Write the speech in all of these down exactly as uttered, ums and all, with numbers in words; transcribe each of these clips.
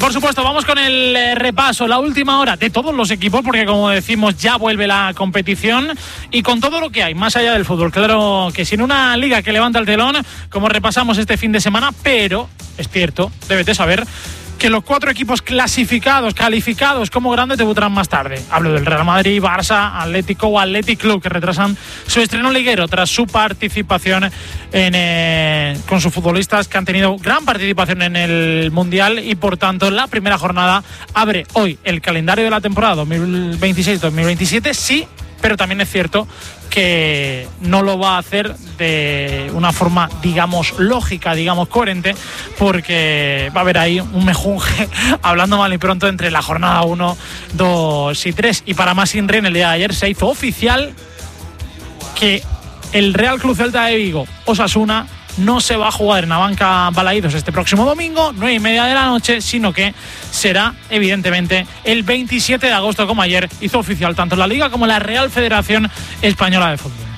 por supuesto, vamos con el eh, repaso, la última hora de todos los equipos, porque como decimos, ya vuelve la competición y con todo lo que hay, más allá del fútbol. Claro que sin una liga que levanta el telón, como repasamos este fin de semana, pero es cierto, debes de saber que los cuatro equipos clasificados, calificados como grandes, debutarán más tarde. Hablo del Real Madrid, Barça, Atlético o Athletic Club, que retrasan su estreno liguero tras su participación en, eh, con sus futbolistas que han tenido gran participación en el Mundial y, por tanto, la primera jornada abre hoy el calendario de la temporada dos mil veintiséis dos mil veintisiete, sí, pero también es cierto que no lo va a hacer de una forma, digamos, lógica, digamos, coherente, porque va a haber ahí un mejunje, hablando mal y pronto, entre la jornada uno, dos y tres. Y para más Inri, en el día de ayer se hizo oficial que el Real Club Celta de Vigo, Osasuna, no se va a jugar en la banca Balaídos este próximo domingo, nueve y media de la noche, sino que será, evidentemente, el veintisiete de agosto, como ayer hizo oficial tanto la Liga como la Real Federación Española de Fútbol.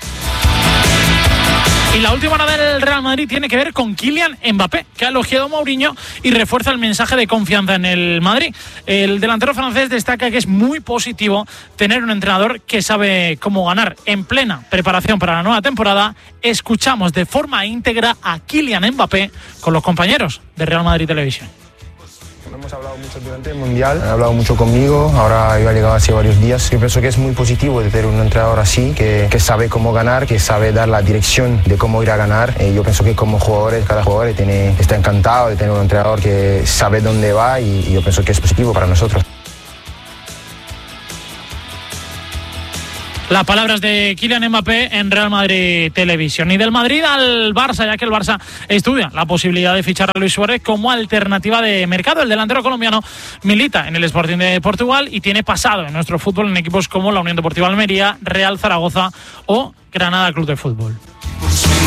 Y la última hora del Real Madrid tiene que ver con Kylian Mbappé, que ha elogiado a Mourinho y refuerza el mensaje de confianza en el Madrid. El delantero francés destaca que es muy positivo tener un entrenador que sabe cómo ganar. En plena preparación para la nueva temporada, escuchamos de forma íntegra a Kylian Mbappé con los compañeros de Real Madrid Televisión. Hemos hablado mucho durante el Mundial, han hablado mucho conmigo, ahora yo he llegado hace varios días. Yo pienso que es muy positivo de tener un entrenador así, que, que sabe cómo ganar, que sabe dar la dirección de cómo ir a ganar. Eh, yo pienso que como jugadores, cada jugador tiene, está encantado de tener un entrenador que sabe dónde va y, y yo pienso que es positivo para nosotros. Las palabras de Kylian Mbappé en Real Madrid Televisión. Y del Madrid al Barça, ya que el Barça estudia la posibilidad de fichar a Luis Suárez como alternativa de mercado. El delantero colombiano milita en el Sporting de Portugal y tiene pasado en nuestro fútbol en equipos como la Unión Deportiva Almería, Real Zaragoza o Granada Club de Fútbol.